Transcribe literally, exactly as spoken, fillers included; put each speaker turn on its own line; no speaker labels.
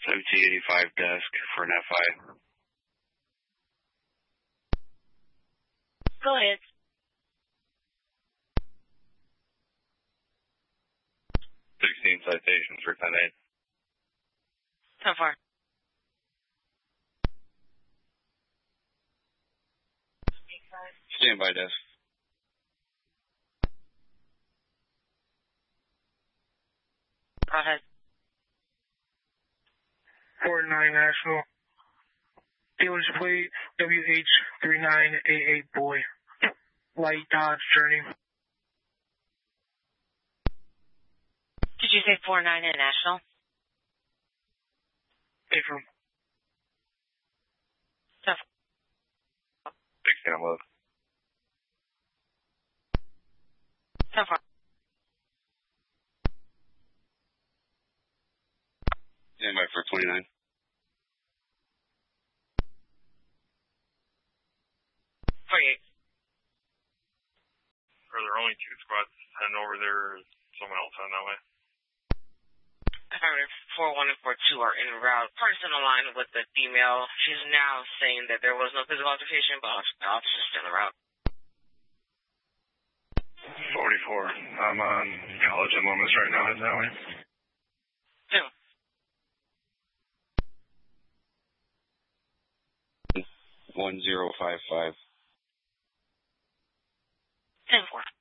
M T eighty-five desk for an F I.
Go ahead.
sixteen citations for ten eight.
So far.
Standby desk.
Go ahead.
four nine National. Dealer's plate W H three nine eight eight boy. Light Dodge Journey.
Did you say four nine International?
April.
So
sixteen on load.
So far.
Standby for twenty-nine.
forty-eight.
Are there only two squads heading over there, or is someone else on that way?
Affirmative. four one and four two are en route. Person aligned with the female. She's now saying that there was no physical altercation, but the officer's still en route.
forty-four. I'm on college at Loomis right now. Is that way?
Two.
one zero five five.
ten four.